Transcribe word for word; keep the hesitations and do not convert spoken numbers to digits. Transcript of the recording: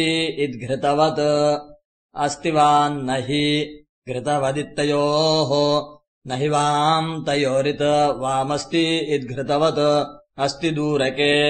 इद्घृतवत् अस्ति वान्न हि घृतवदित्तयोः न हि वाम् तयोरित् वामस्ति इद्घृतवत् अस्ति दूरके